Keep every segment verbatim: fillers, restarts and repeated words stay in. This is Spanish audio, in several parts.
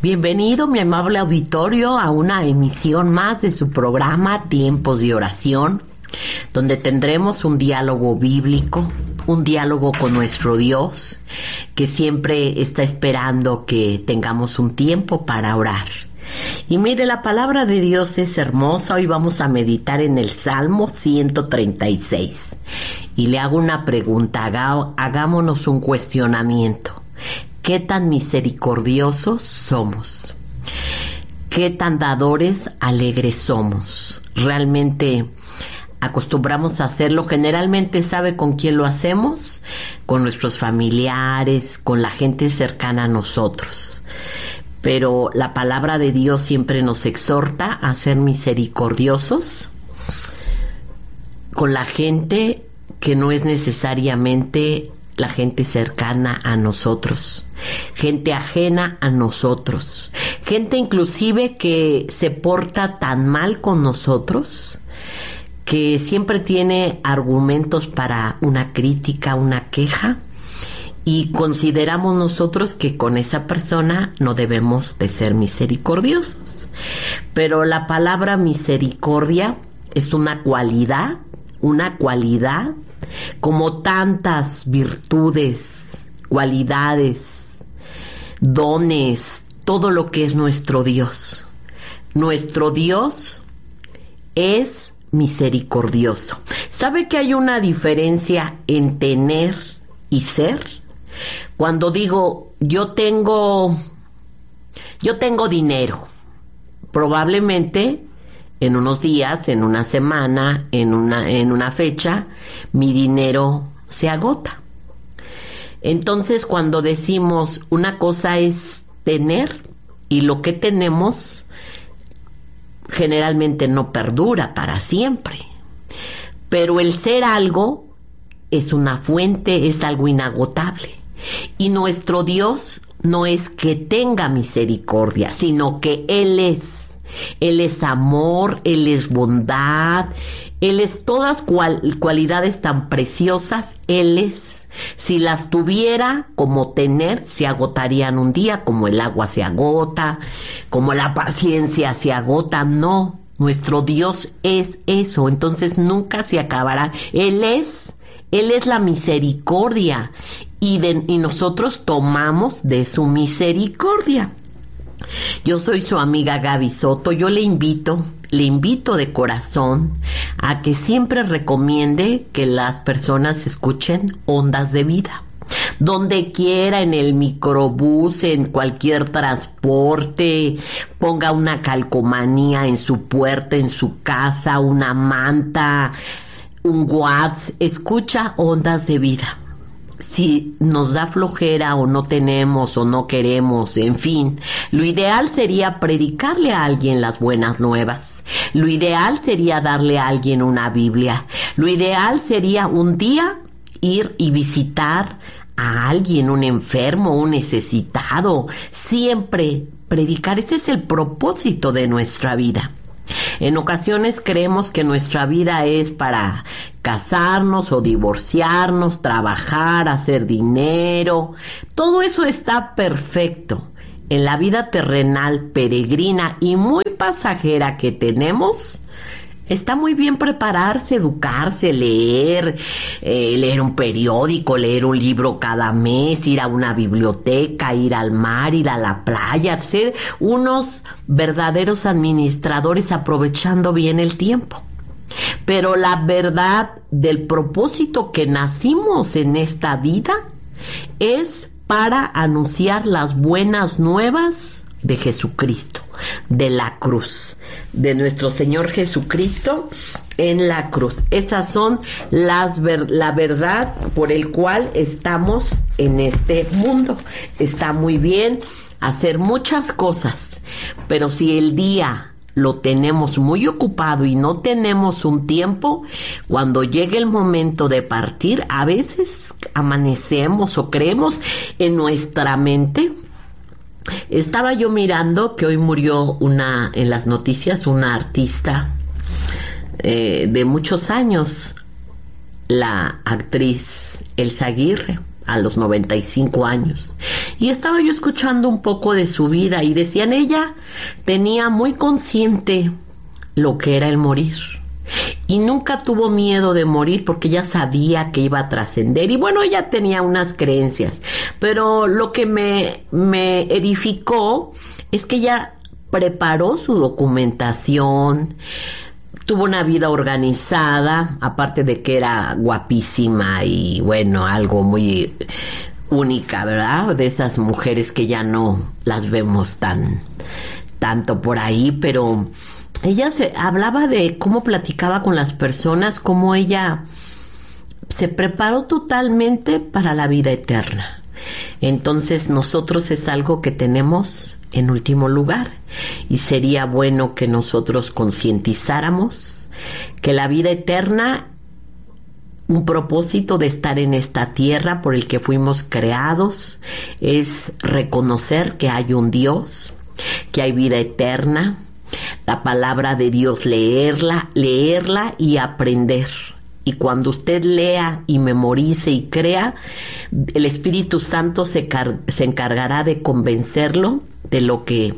Bienvenido, mi amable auditorio, a una emisión más de su programa Tiempos de Oración, donde tendremos un diálogo bíblico, un diálogo con nuestro Dios, que siempre está esperando que tengamos un tiempo para orar. Y mire, la palabra de Dios es hermosa. Hoy vamos a meditar en el Salmo ciento treinta y seis. Y le hago una pregunta, haga, hagámonos un cuestionamiento. ¿Qué tan misericordiosos somos? ¿Qué tan dadores alegres somos? ¿Realmente acostumbramos a hacerlo? Generalmente, ¿sabe con quién lo hacemos? Con nuestros familiares, con la gente cercana a nosotros. Pero la palabra de Dios siempre nos exhorta a ser misericordiosos con la gente que no es necesariamente la gente cercana a nosotros, gente ajena a nosotros, gente inclusive que se porta tan mal con nosotros, que siempre tiene argumentos para una crítica, una queja, y consideramos nosotros que con esa persona no debemos de ser misericordiosos. Pero la palabra misericordia es una cualidad, una cualidad, como tantas virtudes, cualidades, dones, todo lo que es nuestro Dios. Nuestro Dios es misericordioso. ¿Sabe que hay una diferencia en tener y ser? Cuando digo, yo tengo, yo tengo dinero, probablemente en unos días, en una semana, en una, en una fecha, mi dinero se agota. Entonces, cuando decimos una cosa es tener, y lo que tenemos generalmente no perdura para siempre. Pero el ser algo es una fuente, es algo inagotable. Y nuestro Dios no es que tenga misericordia, sino que Él es. Él es amor, Él es bondad, Él es todas cual, cualidades tan preciosas, Él es. Si las tuviera como tener, se agotarían un día, como el agua se agota, como la paciencia se agota. No, nuestro Dios es eso, entonces nunca se acabará. Él es, Él es la misericordia y, de, y nosotros tomamos de su misericordia. Yo soy su amiga Gaby Soto. Yo le invito, le invito de corazón a que siempre recomiende que las personas escuchen Ondas de Vida. Donde quiera, en el microbús, en cualquier transporte, ponga una calcomanía en su puerta, en su casa, una manta, un WhatsApp, escucha Ondas de Vida. Si nos da flojera o no tenemos o no queremos, en fin, lo ideal sería predicarle a alguien las buenas nuevas. Lo ideal sería darle a alguien una Biblia. Lo ideal sería un día ir y visitar a alguien, un enfermo, un necesitado. Siempre predicar, ese es el propósito de nuestra vida. En ocasiones creemos que nuestra vida es para casarnos o divorciarnos, trabajar, hacer dinero. Todo eso está perfecto. En la vida terrenal, peregrina y muy pasajera que tenemos, está muy bien prepararse, educarse, leer, eh, leer un periódico, leer un libro cada mes, ir a una biblioteca, ir al mar, ir a la playa, ser unos verdaderos administradores aprovechando bien el tiempo. Pero la verdad del propósito que nacimos en esta vida es para anunciar las buenas nuevas de Jesucristo, de la cruz, de nuestro Señor Jesucristo en la cruz. Esas son las ver, la verdad por el cual estamos en este mundo. Está muy bien hacer muchas cosas, pero si el día lo tenemos muy ocupado y no tenemos un tiempo, cuando llegue el momento de partir, a veces amanecemos o creemos en nuestra mente. Estaba yo mirando que hoy murió una, en las noticias, una artista eh, de muchos años, la actriz Elsa Aguirre. a los noventa y cinco años. Y estaba yo escuchando un poco de su vida y decían, ella tenía muy consciente lo que era el morir. Y nunca tuvo miedo de morir porque ya sabía que iba a trascender. Y bueno, ella tenía unas creencias. Pero lo que me, me edificó es que ella preparó su documentación, tuvo una vida organizada, aparte de que era guapísima y bueno, algo muy única, ¿verdad? De esas mujeres que ya no las vemos tan tanto por ahí, pero ella se hablaba de cómo platicaba con las personas, cómo ella se preparó totalmente para la vida eterna. Entonces nosotros es algo que tenemos en último lugar y sería bueno que nosotros concientizáramos que la vida eterna, un propósito de estar en esta tierra por el que fuimos creados, es reconocer que hay un Dios, que hay vida eterna, la palabra de Dios, leerla, leerla y aprender. Y cuando usted lea y memorice y crea, el Espíritu Santo se, car- se encargará de convencerlo de lo que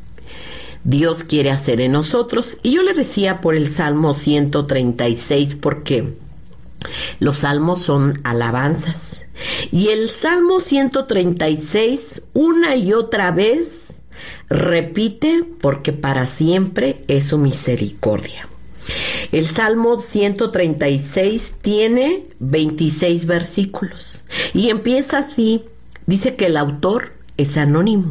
Dios quiere hacer en nosotros. Y yo le decía por el Salmo ciento treinta y seis, porque los salmos son alabanzas. Y el Salmo ciento treinta y seis, una y otra vez, repite, porque para siempre es su misericordia. El Salmo ciento treinta y seis tiene veintiséis versículos y empieza así. Dice que el autor es anónimo.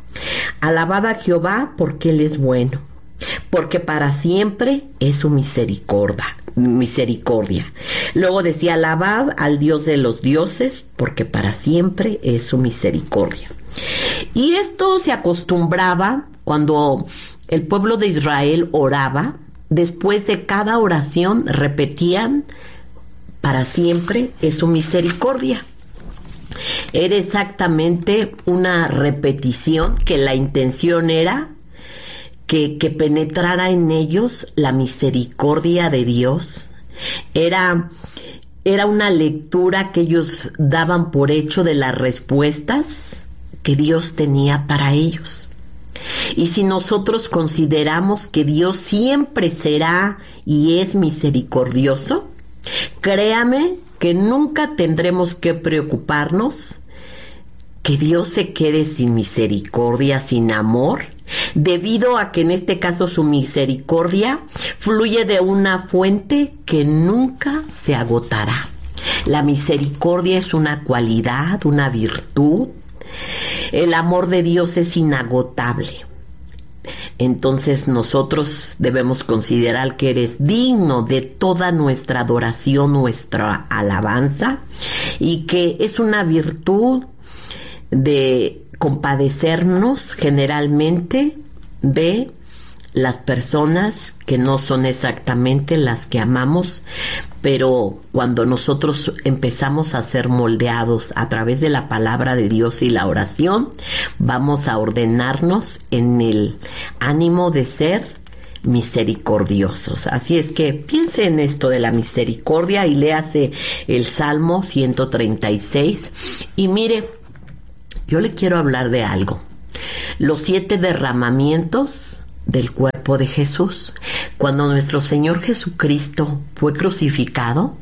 Alabad a Jehová porque Él es bueno, porque para siempre es su misericordia. misericordia. Luego decía, alabad al Dios de los dioses, porque para siempre es su misericordia. Y esto se acostumbraba cuando el pueblo de Israel oraba. Después de cada oración repetían, para siempre es su misericordia. Era exactamente una repetición que la intención era que, que penetrara en ellos la misericordia de Dios. Era, era una lectura que ellos daban por hecho de las respuestas que Dios tenía para ellos. Y si nosotros consideramos que Dios siempre será y es misericordioso, créame que nunca tendremos que preocuparnos que Dios se quede sin misericordia, sin amor, debido a que en este caso su misericordia fluye de una fuente que nunca se agotará. La misericordia es una cualidad, una virtud. El amor de Dios es inagotable. Entonces nosotros debemos considerar que eres digno de toda nuestra adoración, nuestra alabanza, y que es una virtud de compadecernos generalmente de las personas que no son exactamente las que amamos, pero cuando nosotros empezamos a ser moldeados a través de la palabra de Dios y la oración, vamos a ordenarnos en el ánimo de ser misericordiosos. Así es que piense en esto de la misericordia y léase el Salmo ciento treinta y seis. Y mire, yo le quiero hablar de algo. Los siete derramamientos del cuerpo de Jesús. Cuando nuestro Señor Jesucristo fue crucificado,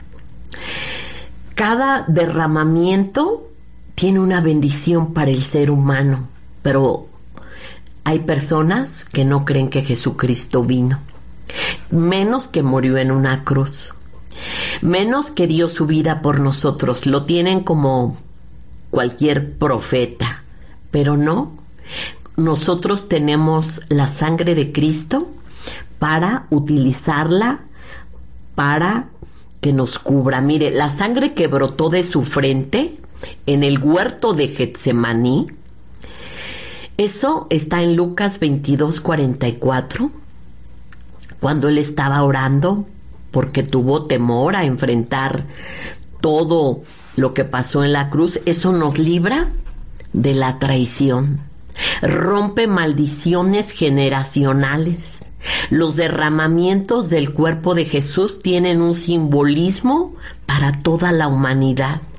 cada derramamiento tiene una bendición para el ser humano, pero hay personas que no creen que Jesucristo vino, menos que murió en una cruz, menos que dio su vida por nosotros. Lo tienen como cualquier profeta, pero no. Nosotros tenemos la sangre de Cristo para utilizarla para que nos cubra. Mire, la sangre que brotó de su frente en el huerto de Getsemaní, eso está en Lucas veintidós cuarenta y cuatro, cuando él estaba orando porque tuvo temor a enfrentar todo lo que pasó en la cruz. Eso nos libra de la traición. Rompe maldiciones generacionales. Los derramamientos del cuerpo de Jesús tienen un simbolismo para toda la humanidad.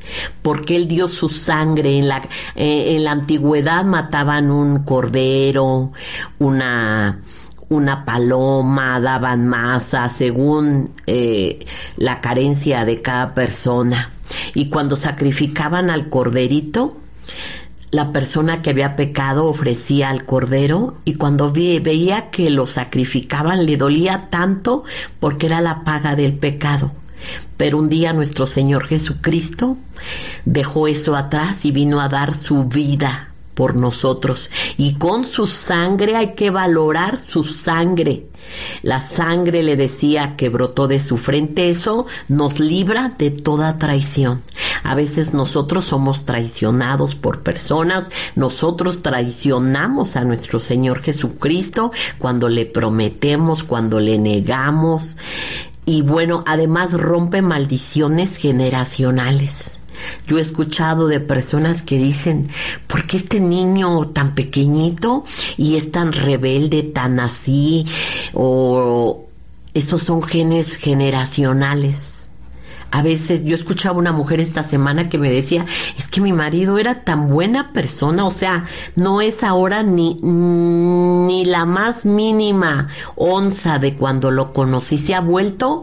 porque Él dio su sangre. En la, eh, en la antigüedad mataban un cordero, una... una paloma, daban masa según eh, la carencia de cada persona. Y cuando sacrificaban al corderito, la persona que había pecado ofrecía al cordero, y cuando ve, veía que lo sacrificaban le dolía tanto porque era la paga del pecado. Pero un día nuestro Señor Jesucristo dejó eso atrás y vino a dar su vida por nosotros, y con su sangre, hay que valorar su sangre. La sangre, le decía, que brotó de su frente, eso nos libra de toda traición. A veces nosotros somos traicionados por personas, nosotros traicionamos a nuestro Señor Jesucristo cuando le prometemos, cuando le negamos, y bueno, además rompe maldiciones generacionales. Yo he escuchado de personas que dicen, ¿por qué este niño tan pequeñito y es tan rebelde, tan así? O esos son genes generacionales. A veces yo escuchaba una mujer esta semana que me decía, es que mi marido era tan buena persona, o sea, no es ahora ni, ni la más mínima onza de cuando lo conocí, se ha vuelto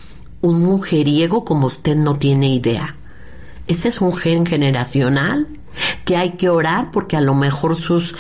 un mujeriego como usted no tiene idea. Ese es un gen generacional que hay que orar, porque a lo mejor sus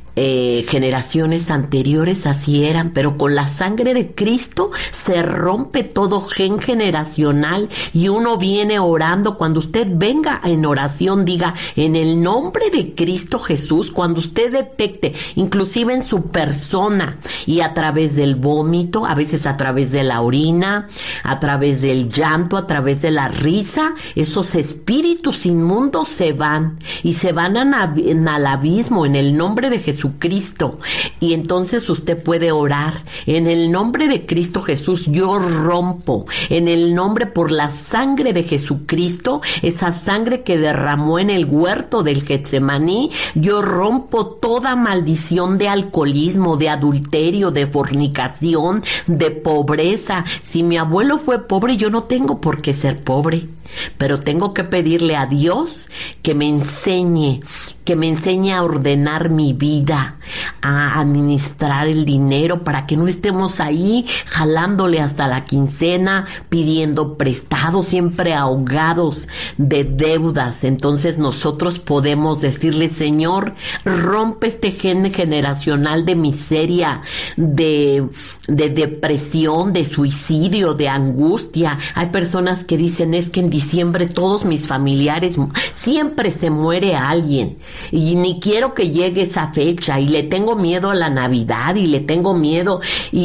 eh, generaciones anteriores así eran, pero con la sangre de Cristo se rompe todo gen generacional, y uno viene orando. Cuando usted venga en oración, diga, en el nombre de Cristo Jesús. Cuando usted detecte, inclusive en su persona, y a través del vómito, a veces a través de la orina, a través del llanto, a través de la risa, esos espíritus inmundos se van, y se van a, al abismo en el nombre de Jesús Cristo. Y entonces usted puede orar en el nombre de Cristo Jesús. Yo rompo en el nombre, por la sangre de Jesucristo, esa sangre que derramó en el huerto del Getsemaní. Yo rompo toda maldición de alcoholismo, de adulterio, de fornicación, de pobreza. Si mi abuelo fue pobre, yo no tengo por qué ser pobre, pero tengo que pedirle a Dios que me enseñe, que me enseñe a ordenar mi vida, a administrar el dinero, para que no estemos ahí jalándole hasta la quincena, pidiendo prestado, siempre ahogados de deudas. Entonces nosotros podemos decirle, Señor, rompe este gen generacional de miseria, de, de depresión, de suicidio, de angustia. Hay personas que dicen, es que en diciembre todos mis familiares, siempre se muere alguien, y ni quiero que llegue esa fecha, y le tengo miedo a la Navidad, y le tengo miedo,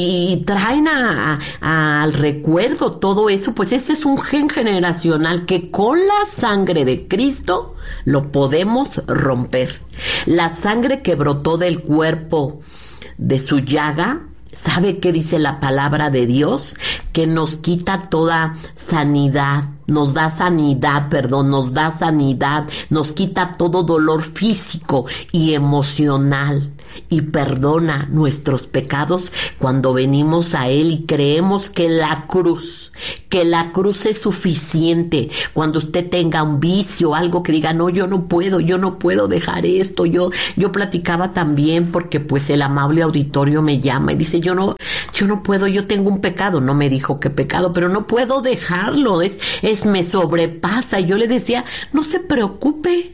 y traen a, a, al recuerdo todo eso. Pues ese es un gen generacional que con la sangre de Cristo lo podemos romper. La sangre que brotó del cuerpo de su llaga, ¿sabe qué dice la palabra de Dios? Que nos quita toda sanidad, nos da sanidad, perdón, nos da sanidad, nos quita todo dolor físico y emocional, y perdona nuestros pecados cuando venimos a Él y creemos que la cruz, que la cruz es suficiente. Cuando usted tenga un vicio, algo que diga, no, yo no puedo, yo no puedo dejar esto. Yo, yo platicaba también, porque pues el amable auditorio me llama y dice, yo no, yo no puedo, yo tengo un pecado. No me dijo qué pecado, pero no puedo dejarlo, es, es, me sobrepasa. Y yo le decía, no se preocupe,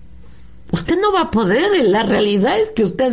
usted no va a poder. La realidad es que usted,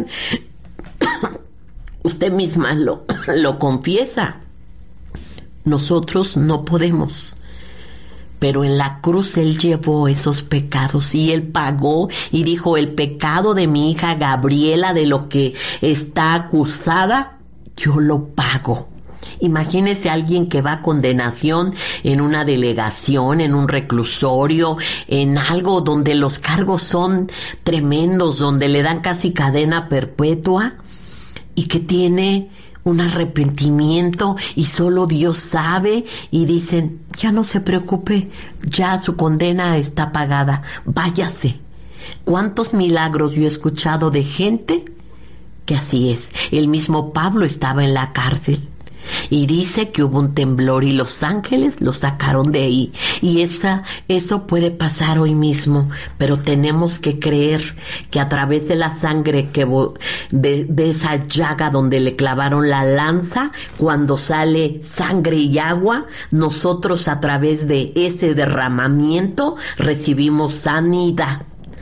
usted misma lo, lo confiesa. Nosotros no podemos. Pero en la cruz Él llevó esos pecados y Él pagó, y dijo, el pecado de mi hija Gabriela, de lo que está acusada, yo lo pago. Imagínese a alguien que va a condenación en una delegación, en un reclusorio, en algo donde los cargos son tremendos, donde le dan casi cadena perpetua, y que tiene un arrepentimiento y solo Dios sabe, y dicen, ya no se preocupe, ya su condena está pagada, váyase. ¿Cuántos milagros yo he escuchado de gente que así es? El mismo Pablo estaba en la cárcel Y dice que hubo un temblor y los ángeles lo sacaron de ahí. Y esa, eso puede pasar hoy mismo, pero tenemos que creer que a través de la sangre que de, de esa llaga donde le clavaron la lanza, cuando sale sangre y agua, nosotros a través de ese derramamiento recibimos sanidad.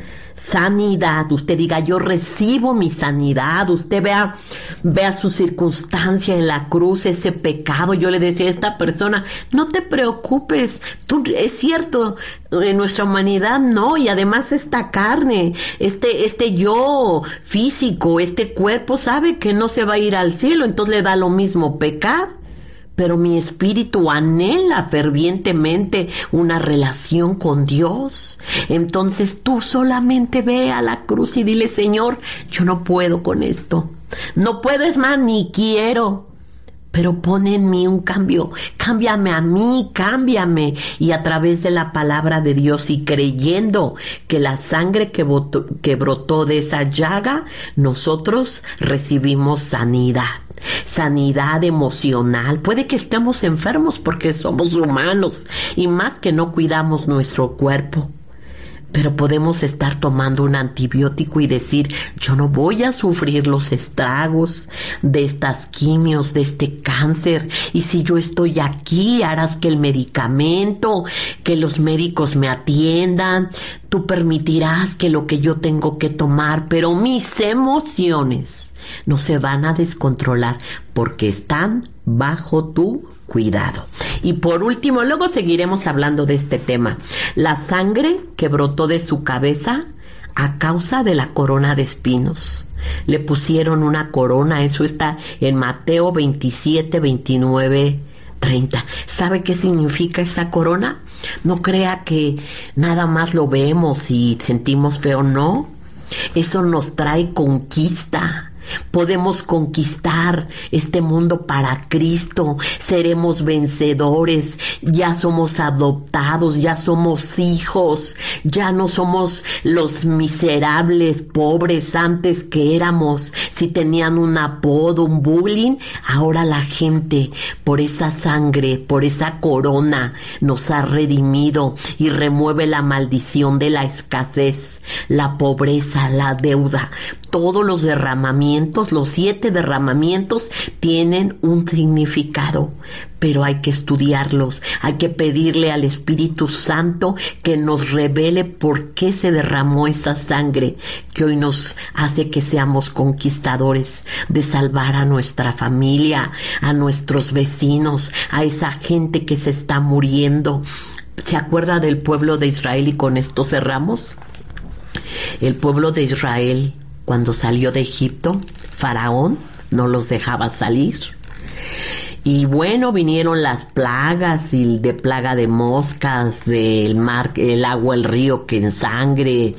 Sanidad, usted diga, yo recibo mi sanidad. Usted vea, vea su circunstancia en la cruz, ese pecado. Yo le decía a esta persona, no te preocupes, tú, es cierto, en nuestra humanidad no, y además esta carne, este, este yo físico, este cuerpo sabe que no se va a ir al cielo, entonces le da lo mismo pecar. Pero mi espíritu anhela fervientemente una relación con Dios. Entonces tú solamente ve a la cruz y dile, Señor, yo no puedo con esto. No puedo, es más, ni quiero. Pero pon en mí un cambio. Cámbiame a mí, cámbiame. Y a través de la palabra de Dios y creyendo que la sangre que, botó, que brotó de esa llaga, nosotros recibimos sanidad. Sanidad emocional. Puede que estemos enfermos porque somos humanos y más que no cuidamos nuestro cuerpo. Pero podemos estar tomando un antibiótico y decir, yo no voy a sufrir los estragos de estas quimios, de este cáncer. Y si yo estoy aquí, harás que el medicamento, que los médicos me atiendan. Tú permitirás que lo que yo tengo que tomar, pero mis emociones no se van a descontrolar porque están bajo tu cuidado. Y por último, luego seguiremos hablando de este tema. La sangre que brotó de su cabeza a causa de la corona de espinos. Le pusieron una corona, eso está en Mateo veintisiete, veintinueve, treinta. ¿Sabe qué significa esa corona? No crea que nada más lo vemos y sentimos feo, no. Eso nos trae conquista. Podemos conquistar este mundo para Cristo, seremos vencedores, ya somos adoptados, ya somos hijos, ya no somos los miserables, pobres antes que éramos. Si tenían un apodo, un bullying, ahora la gente por esa sangre, por esa corona nos ha redimido y remueve la maldición de la escasez, la pobreza, la deuda. Todos los derramamientos, los siete derramamientos tienen un significado, pero hay que estudiarlos, hay que pedirle al Espíritu Santo que nos revele por qué se derramó esa sangre que hoy nos hace que seamos conquistadores, de salvar a nuestra familia, a nuestros vecinos, a esa gente que se está muriendo. ¿Se acuerda del pueblo de Israel? Y con esto cerramos. El pueblo de Israel, cuando salió de Egipto, Faraón no los dejaba salir. Y bueno, vinieron las plagas, y de plaga de moscas, del mar, el agua, el río que en sangre,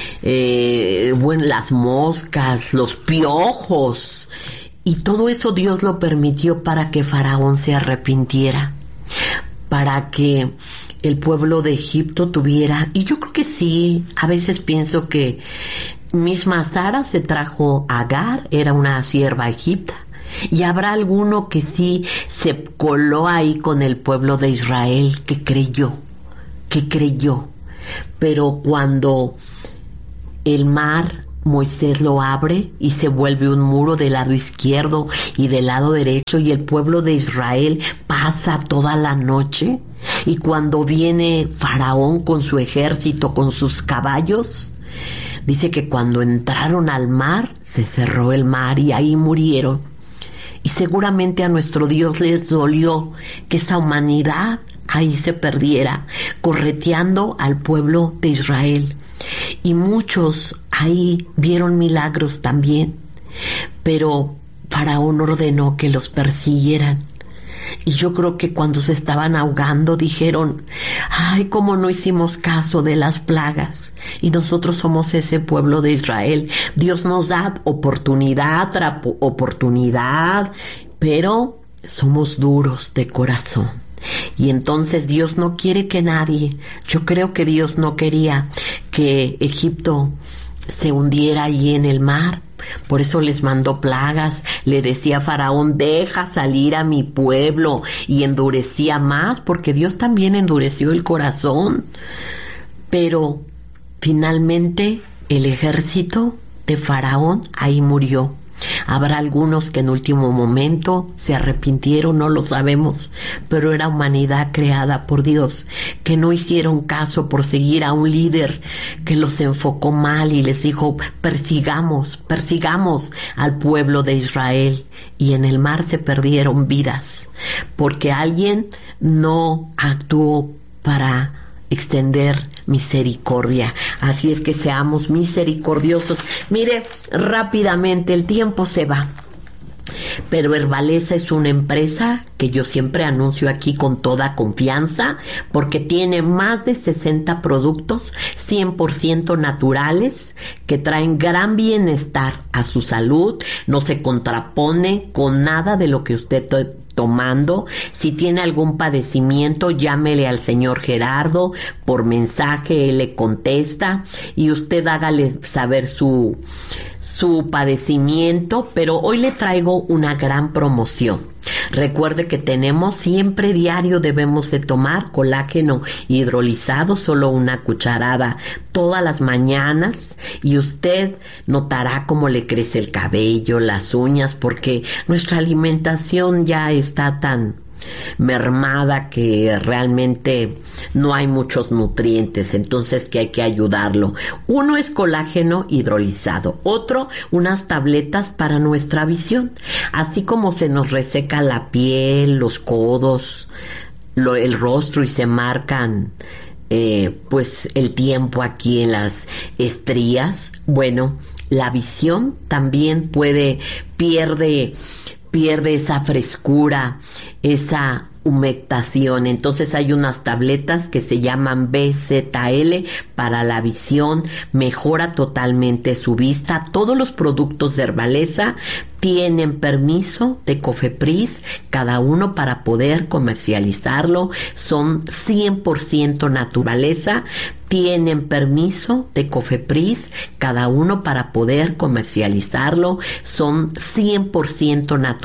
eh, bueno, las moscas, los piojos. Y todo eso Dios lo permitió para que Faraón se arrepintiera, para que el pueblo de Egipto tuviera, y yo creo que sí, a veces pienso que misma Sara se trajo a Agar, era una sierva egipta, y habrá alguno que sí se coló ahí con el pueblo de Israel, que creyó, que creyó, pero cuando el mar, Moisés lo abre y se vuelve un muro del lado izquierdo y del lado derecho, y el pueblo de Israel pasa toda la noche, y cuando viene Faraón con su ejército, con sus caballos, dice que cuando entraron al mar, se cerró el mar y ahí murieron. Y seguramente a nuestro Dios les dolió que esa humanidad ahí se perdiera, correteando al pueblo de Israel. Y muchos ahí vieron milagros también, pero Faraón ordenó que los persiguieran. Y yo creo que cuando se estaban ahogando dijeron, ay, cómo no hicimos caso de las plagas. Y nosotros somos ese pueblo de Israel. Dios nos da oportunidad tras oportunidad, pero somos duros de corazón. Y entonces Dios no quiere que nadie, yo creo que Dios no quería que Egipto se hundiera allí en el mar, Por eso les mandó plagas. Le decía a Faraón, deja salir a mi pueblo. Y endurecía más, porque Dios también endureció el corazón. Pero finalmente el ejército de Faraón ahí murió. Habrá algunos que en último momento se arrepintieron, no lo sabemos, pero era humanidad creada por Dios, que no hicieron caso por seguir a un líder que los enfocó mal y les dijo, persigamos, persigamos al pueblo de Israel. Y en el mar se perdieron vidas, porque alguien no actuó para extender misericordia. Así es que seamos misericordiosos. Mire, rápidamente el tiempo se va. Pero Herbaleza es una empresa que yo siempre anuncio aquí con toda confianza, porque tiene más de sesenta productos cien por ciento naturales que traen gran bienestar a su salud. No se contrapone con nada de lo que usted to- tomando. Si tiene algún padecimiento, llámele al señor Gerardo por mensaje, él le contesta y usted hágale saber su su padecimiento, pero hoy le traigo una gran promoción. Recuerde que tenemos siempre diario, debemos de tomar colágeno hidrolizado, solo una cucharada todas las mañanas, y usted notará cómo le crece el cabello, las uñas, porque nuestra alimentación ya está tan mermada que realmente no hay muchos nutrientes, entonces que hay que ayudarlo. Uno es colágeno hidrolizado, otro unas tabletas para nuestra visión, así como se nos reseca la piel, los codos, lo, el rostro y se marcan eh, pues el tiempo aquí en las estrías. Bueno, la visión también puede pierde pierde esa frescura, esa humectación. Entonces hay unas tabletas que se llaman B Z L para la visión, mejora totalmente su vista. Todos los productos de Herbaleza tienen permiso de COFEPRIS, cada uno para poder comercializarlo. Son cien por ciento naturaleza, tienen permiso de COFEPRIS, cada uno para poder comercializarlo. Son cien por ciento naturaleza.